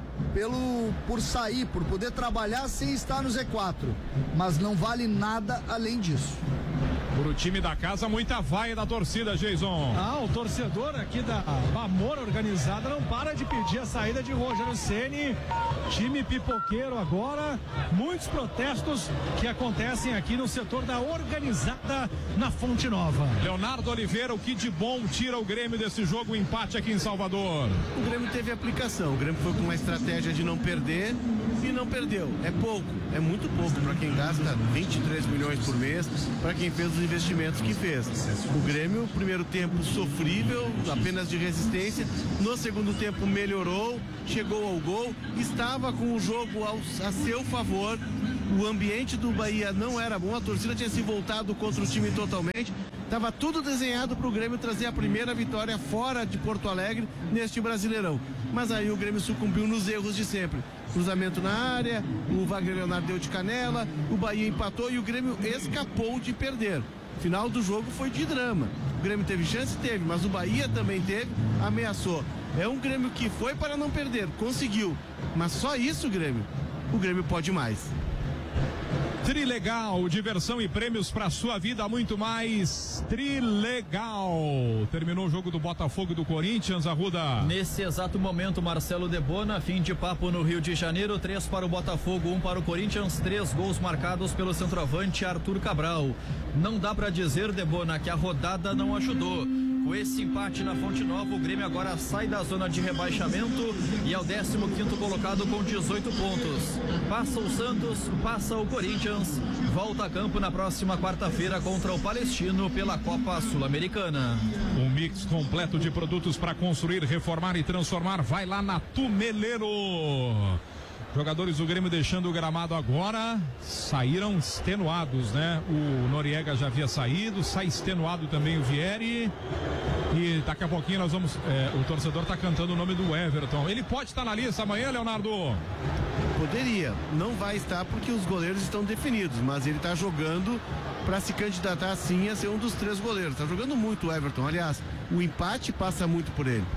por sair, por poder trabalhar sem estar no Z4, mas não vale nada além disso. Pro time da casa, muita vaia da torcida, Jason. O torcedor aqui da Amor Organizada não para de pedir a saída de Rogério Ceni. Time pipoqueiro agora, muitos protestos que acontecem aqui no setor da organizada na Fonte Nova. Leonardo Oliveira, o que de bom tira o Grêmio desse jogo, o empate aqui em Salvador? O Grêmio teve aplicação, o Grêmio foi com uma estratégia de não perder e não perdeu. É pouco, é muito pouco para quem gasta 23 milhões por mês, para quem fez os investimentos que fez. O Grêmio, primeiro tempo sofrível, apenas de resistência, no segundo tempo melhorou, chegou ao gol, estava com o jogo a seu favor. O ambiente do Bahia não era bom, a torcida tinha se voltado contra o time totalmente. Estava tudo desenhado para o Grêmio trazer a primeira vitória fora de Porto Alegre neste Brasileirão. Mas aí o Grêmio sucumbiu nos erros de sempre. Cruzamento na área, o Wagner Leonardo deu de canela, o Bahia empatou e o Grêmio escapou de perder. O final do jogo foi de drama. O Grêmio teve chance? Teve, mas o Bahia também teve, ameaçou. É um Grêmio que foi para não perder, conseguiu. Mas só isso, Grêmio. O Grêmio pode mais. Trilegal, diversão e prêmios para sua vida, muito mais. Trilegal. Terminou o jogo do Botafogo e do Corinthians, Arruda. Nesse exato momento, Marcelo Debona, fim de papo no Rio de Janeiro, 3 para o Botafogo, 1 para o Corinthians, 3 gols marcados pelo centroavante Arthur Cabral. Não dá para dizer, Debona, que a rodada não ajudou. Com esse empate na Fonte Nova, o Grêmio agora sai da zona de rebaixamento e é o 15º colocado com 18 pontos. Passa o Santos, passa o Corinthians, volta a campo na próxima quarta-feira contra o Palestino pela Copa Sul-Americana. Um mix completo de produtos para construir, reformar e transformar. Vai lá na Tumeleiro. Jogadores do Grêmio deixando o gramado agora, saíram extenuados, né? O Noriega já havia saído, sai extenuado também o Vieri. E daqui a pouquinho nós vamos, o torcedor está cantando o nome do Everton. Ele pode estar na lista amanhã, Leonardo? Poderia, não vai estar porque os goleiros estão definidos, mas ele está jogando para se candidatar sim a ser um dos 3 goleiros. Está jogando muito o Everton, aliás, o empate passa muito por ele.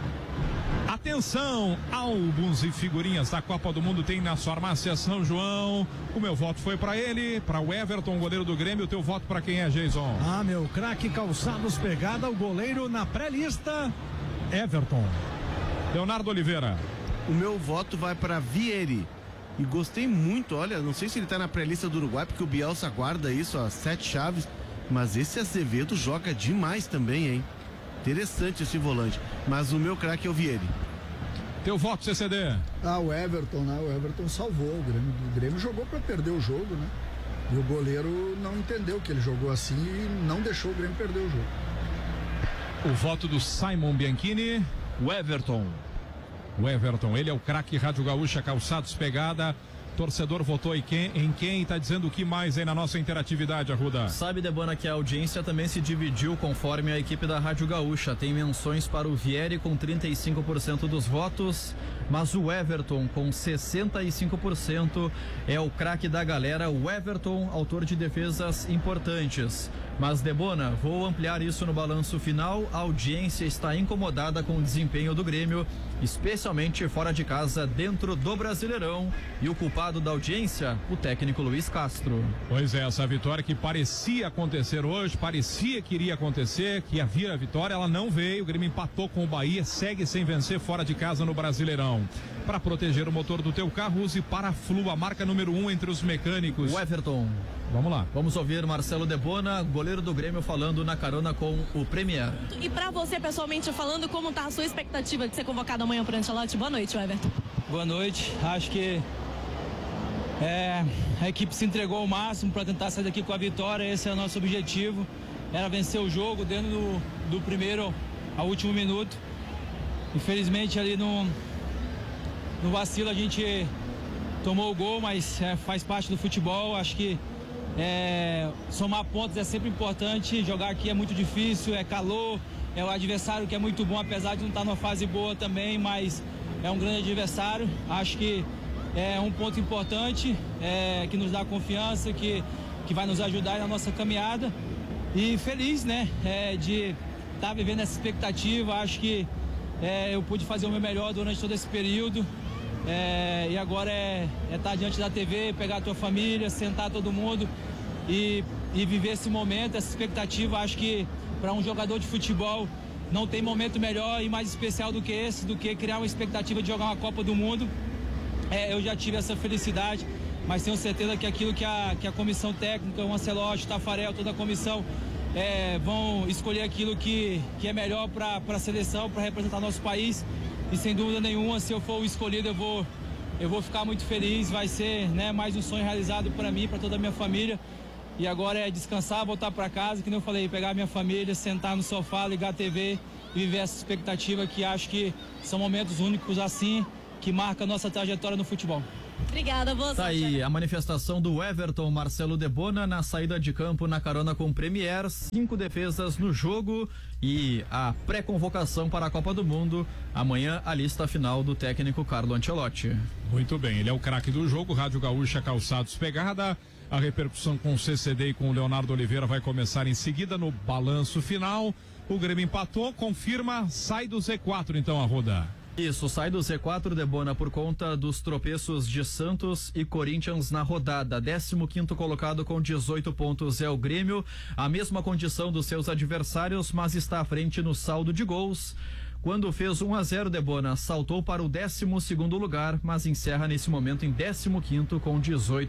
Atenção, álbuns e figurinhas da Copa do Mundo tem na farmácia São João. O meu voto foi para ele, para o Everton, goleiro do Grêmio. O teu voto para quem é, Jason? Ah, meu craque Calçados Pegada, o goleiro na pré-lista, Everton. Leonardo Oliveira. O meu voto vai para Vieri. E gostei muito, olha, não sei se ele está na pré-lista do Uruguai, porque o Bielsa guarda isso, ó, 7 chaves. Mas esse Azevedo joga demais também, hein? Interessante esse volante, mas o meu craque é o Vieri. Teu voto, CCD? O Everton, né? O Everton salvou o Grêmio. O Grêmio jogou para perder o jogo, né? E o goleiro não entendeu que ele jogou assim e não deixou o Grêmio perder o jogo. O voto do Simon Bianchini. O Everton. O Everton, ele é o craque Rádio Gaúcha, Calçados Pegada. Torcedor votou em quem está dizendo o que mais aí na nossa interatividade, Arruda? Sabe, Debona, que a audiência também se dividiu conforme a equipe da Rádio Gaúcha. Tem menções para o Vieri com 35% dos votos, mas o Everton com 65% é o craque da galera. O Everton, autor de defesas importantes. Mas, Debona, vou ampliar isso no balanço final. A audiência está incomodada com o desempenho do Grêmio, especialmente fora de casa, dentro do Brasileirão. E o culpado da audiência, o técnico Luiz Castro. Pois é, essa vitória que parecia acontecer hoje, parecia que iria acontecer, que havia a vitória, ela não veio. O Grêmio empatou com o Bahia, segue sem vencer fora de casa no Brasileirão. Para proteger o motor do teu carro, use Paraflu, a marca número 1 entre os mecânicos. O Everton. Vamos lá. Vamos ouvir Marcelo Debona, goleiro do Grêmio, falando na carona com o Premier. E para você, pessoalmente falando, como tá a sua expectativa de ser convocado amanhã para o Ancelotti? Boa noite, Everton. Boa noite. Acho que a equipe se entregou ao máximo para tentar sair daqui com a vitória. Esse é o nosso objetivo. Era vencer o jogo dentro do primeiro ao último minuto. Infelizmente ali no vacilo a gente tomou o gol, mas faz parte do futebol. Acho que somar pontos é sempre importante. Jogar aqui é muito difícil, é calor, é o adversário que é muito bom, apesar de não estar numa fase boa também, mas é um grande adversário. Acho que é um ponto importante, que nos dá confiança, que vai nos ajudar na nossa caminhada. E feliz, né, de estar vivendo essa expectativa. Acho que eu pude fazer o meu melhor durante todo esse período. E agora estar diante da TV, pegar a tua família, sentar todo mundo e viver esse momento, essa expectativa. Acho que para um jogador de futebol não tem momento melhor e mais especial do que esse, do que criar uma expectativa de jogar uma Copa do Mundo. eu já tive essa felicidade, mas tenho certeza que aquilo que a comissão técnica, o Ancelotti, o Tafarel, toda a comissão vão escolher aquilo que é melhor para a seleção, para representar nosso país, e sem dúvida nenhuma, se eu for o escolhido, eu vou ficar muito feliz. Vai ser, né, mais um sonho realizado para mim, para toda a minha família. E agora é descansar, voltar para casa, que nem eu falei, pegar minha família, sentar no sofá, ligar a TV e viver essa expectativa, que acho que são momentos únicos assim, que marca a nossa trajetória no futebol. Obrigada, boa sorte. Tá aí a manifestação do Everton Marcelo Debona na saída de campo na carona com Premier, 5 defesas no jogo e a pré-convocação para a Copa do Mundo. Amanhã a lista final do técnico Carlo Ancelotti. Muito bem, ele é o craque do jogo, Rádio Gaúcha Calçados Pegada. A repercussão com o CCD e com o Leonardo Oliveira vai começar em seguida no balanço final. O Grêmio empatou, confirma, sai do Z4 então, Arruda. Isso, sai do Z4, Debona, por conta dos tropeços de Santos e Corinthians na rodada. 15º colocado com 18 pontos é o Grêmio, a mesma condição dos seus adversários, mas está à frente no saldo de gols. Quando fez 1-0, Debona saltou para o 12º lugar, mas encerra nesse momento em 15º com 18